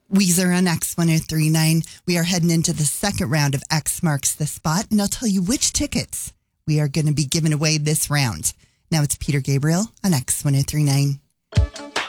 Weezer on X1039. We are heading into the second round of X Marks the Spot, and I'll tell you which tickets we are going to be giving away this round. Now it's Peter Gabriel on X1039.